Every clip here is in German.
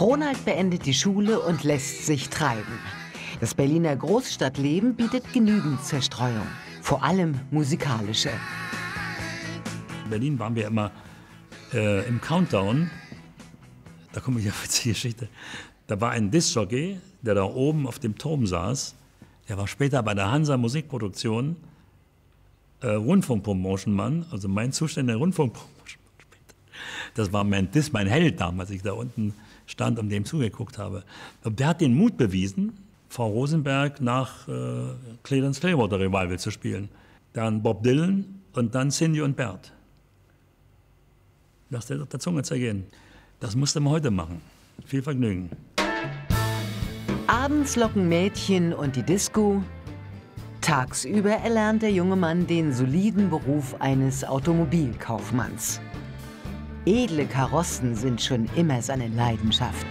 Ronald beendet die Schule und lässt sich treiben. Das Berliner Großstadtleben bietet genügend Zerstreuung, vor allem musikalische. In Berlin waren wir immer im Countdown. Da komme ich auf die Geschichte. Da war ein Diskjockey, der da oben auf dem Turm saß. Der war später bei der Hansa Musikproduktion Rundfunkpromotion-Mann, also mein zuständiger Rundfunkpromotion-Mann später. Das war mein Held damals, als ich da unten stand und dem zugeguckt habe. Und der hat den Mut bewiesen, Frau Rosenberg nach Creedence Clearwater Revival zu spielen. Dann Bob Dylan und dann Cindy und Bert. Lass dir doch der Zunge zergehen. Das musste man heute machen. Viel Vergnügen. Abends locken Mädchen und die Disco. Tagsüber erlernt der junge Mann den soliden Beruf eines Automobilkaufmanns. Edle Karossen sind schon immer seine Leidenschaft.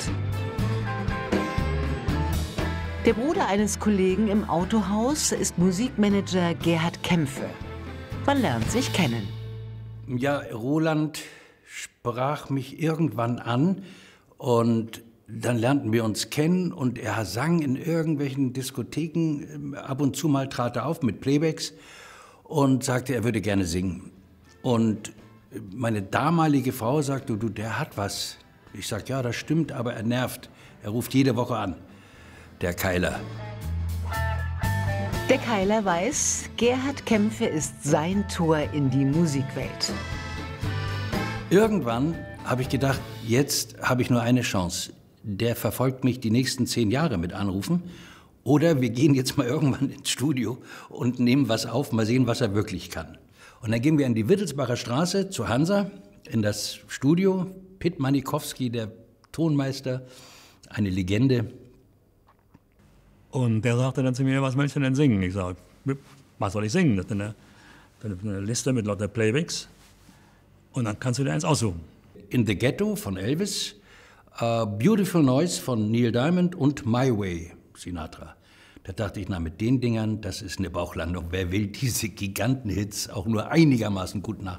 Der Bruder eines Kollegen im Autohaus ist Musikmanager Gerhard Kämpfe. Man lernt sich kennen. Ja, Roland sprach mich irgendwann an und dann lernten wir uns kennen und er sang in irgendwelchen Diskotheken. Ab und zu mal trat er auf mit Playbacks und sagte, er würde gerne singen. Und meine damalige Frau sagte, du, der hat was. Ich sag, ja, das stimmt, aber er nervt. Er ruft jede Woche an. Der Keiler. Der Keiler weiß, Gerhard Kämpfe ist sein Tor in die Musikwelt. Irgendwann habe ich gedacht, jetzt habe ich nur eine Chance. Der verfolgt mich die nächsten 10 Jahre mit Anrufen. Oder wir gehen jetzt mal irgendwann ins Studio und nehmen was auf, mal sehen, was er wirklich kann. Und dann gehen wir in die Wittelsbacher Straße zu Hansa, in das Studio. Pitt Manikowski, der Tonmeister, eine Legende. Und der sagte dann zu mir, was möchtest du denn singen? Ich sage, was soll ich singen? Das ist eine Liste mit lauter Playbacks. Und dann kannst du dir eins aussuchen. In the Ghetto von Elvis, Beautiful Noise von Neil Diamond und My Way, Sinatra. Da dachte ich, na, mit den Dingern, das ist eine Bauchlandung. Wer will diese Gigantenhits auch nur einigermaßen gut nachmachen?